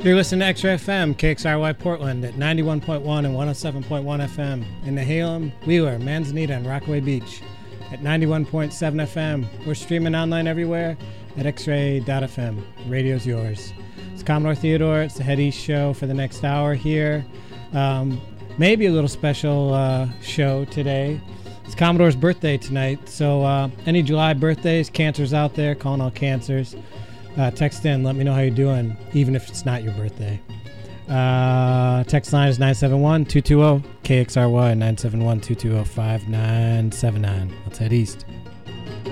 You're listening to X-Ray FM, KXRY Portland at 91.1 and 107.1 FM. In Nehalem, Wheeler, Manzanita, and Rockaway Beach at 91.7 FM. We're streaming online everywhere at xray.fm. Radio's yours. It's Commodore Theodore. It's the Head East show for the next hour here. Maybe a little special show today. It's Commodore's birthday tonight, so any July birthdays, cancers out there, calling all cancers. Text in, let me know how you're doing, even if it's not your birthday. Text line is 971-220-KXRY, 971-220-5979. Let's head east.